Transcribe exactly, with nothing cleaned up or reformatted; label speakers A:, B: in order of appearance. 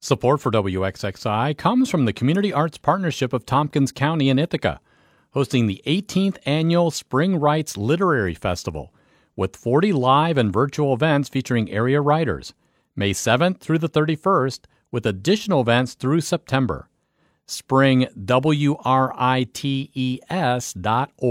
A: Support for W X X I comes from the Community Arts Partnership of Tompkins County in Ithaca, hosting the eighteenth Annual Spring Writes Literary Festival, with forty live and virtual events featuring area writers, May seventh through the thirty-first, with additional events through September. Spring W R I T E S dot org.